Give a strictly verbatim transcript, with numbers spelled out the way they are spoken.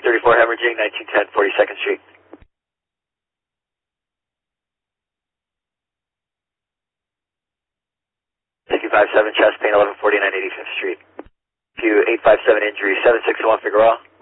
thirty-four hemorrhaging, nineteen ten forty-second Street. sixty-five point seven chest pain, eleven forty-nine eighty-fifth Street. Q eight five seven injury, seven six one Figueroa.